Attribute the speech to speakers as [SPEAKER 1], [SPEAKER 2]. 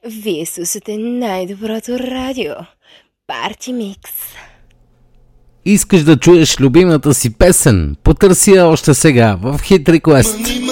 [SPEAKER 1] Вие слушате най-доброто радио. Парти Микс.
[SPEAKER 2] Искаш да чуеш любимата си песен? Потърси я още сега в Hit Request.